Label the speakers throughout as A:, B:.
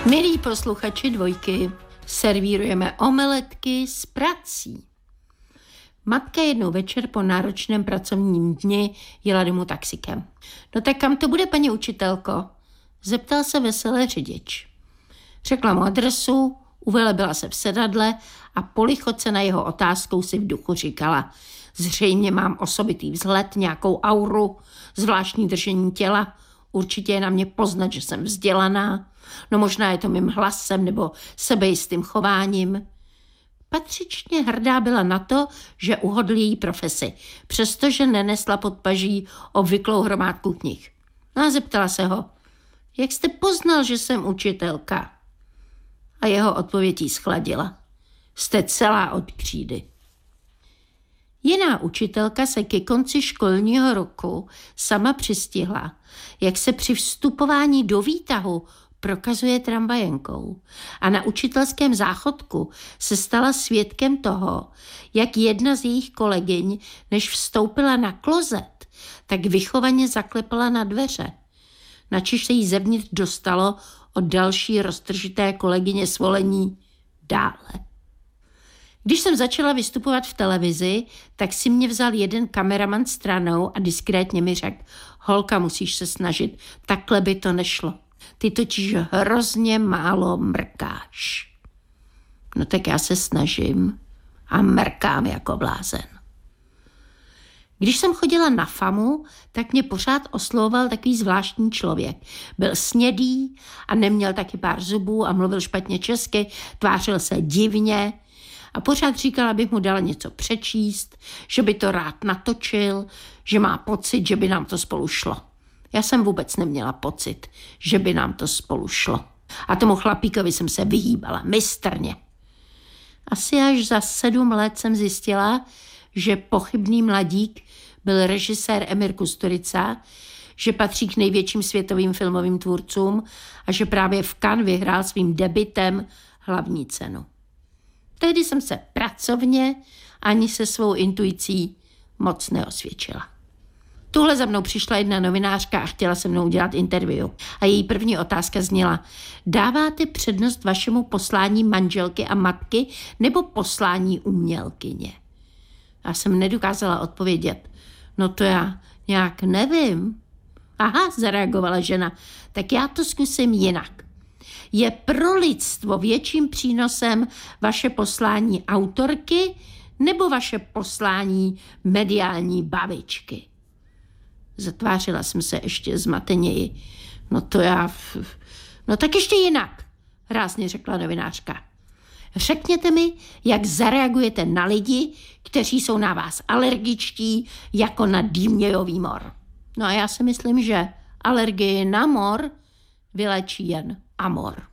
A: Milí posluchači Dvojky, servírujeme omeletky s prací. Matka jednou večer po náročném pracovním dni jela domů taxikem. No tak kam to bude, paní učitelko? Zeptal se veselé řidič. Řekla mu adresu, uvelebila se v sedadle a polichoce na jeho otázkou si v duchu říkala: zřejmě mám osobitý vzhled, nějakou auru, zvláštní držení těla, určitě je na mě poznat, že jsem vzdělaná, no možná je to mým hlasem nebo sebejistým chováním. Patřičně hrdá byla na to, že uhodl její profesi, přestože nenesla pod paží obvyklou hromádku knih. No a zeptala se ho: jak jste poznal, že jsem učitelka? A jeho odpověď jí schladila: jste celá od křídy. Jiná učitelka se ke konci školního roku sama přistihla, jak se při vstupování do výtahu prokazuje tramvajenkou. A na učitelském záchodku se stala svědkem toho, jak jedna z jejich kolegyň, než vstoupila na klozet, tak vychovaně zaklepala na dveře. Načež se jí zevnitř dostalo od další roztržité kolegyně svolení: dále. Když jsem začala vystupovat v televizi, tak si mě vzal jeden kameraman stranou a diskrétně mi řekl: holka, musíš se snažit, takhle by to nešlo. Ty totiž hrozně málo mrkáš. No tak já se snažím a mrkám jako blázen. Když jsem chodila na FAMu, tak mě pořád oslovoval takový zvláštní člověk. Byl snědý a neměl taky pár zubů a mluvil špatně česky, tvářil se divně a pořád říkal, abych mu dala něco přečíst, že by to rád natočil, že má pocit, že by nám to spolu šlo. Já jsem vůbec neměla pocit, že by nám to spolu šlo. A tomu chlapíkovi jsem se vyhýbala mistrně. Asi až za 7 let jsem zjistila, že pochybný mladík byl režisér Emir Kusturica, že patří k největším světovým filmovým tvůrcům a že právě v Cannes vyhrál svým debutem hlavní cenu. Tehdy jsem se pracovně ani se svou intuicí moc neosvědčila. Tuhle za mnou přišla jedna novinářka a chtěla se mnou udělat interview. A její první otázka zněla: dáváte přednost vašemu poslání manželky a matky nebo poslání umělkyně? Já jsem nedokázala odpovědět: no to já nějak nevím. Aha, zareagovala žena, tak já to zkusím jinak. Je pro lidstvo větším přínosem vaše poslání autorky nebo vaše poslání mediální bavičky? Zatvářila jsem se ještě zmateněji. No tak ještě jinak, rázně řekla novinářka. Řekněte mi, jak zareagujete na lidi, kteří jsou na vás alergičtí jako na dýmějový mor. No a já si myslím, že alergii na mor vylečí jen amor.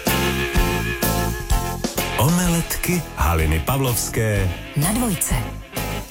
B: Omeletky Haliny Pavlovské
C: na Dvojce.